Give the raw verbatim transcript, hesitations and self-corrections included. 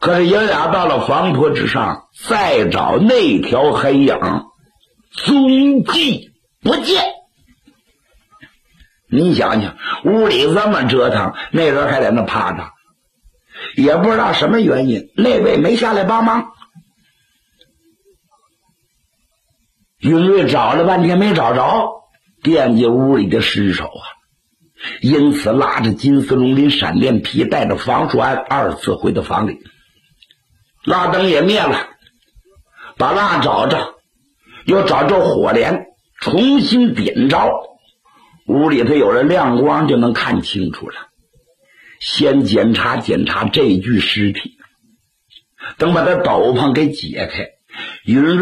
可是爷俩到了房坡之上，再找那条黑影，踪迹不见。你想想，屋里这么折腾，那人还在那趴着，也不知道什么原因，那位没下来帮忙。云瑞找了半天没找着，惦记屋里的尸首啊，因此拉着金丝龙鳞闪电皮，带着房叔安二次回到房里，蜡灯也灭了，把蜡找着，又找着火镰，重新点着，屋里头有了亮光，就能看清楚了。先检查检查这具尸体，等把他斗篷给解开，云瑞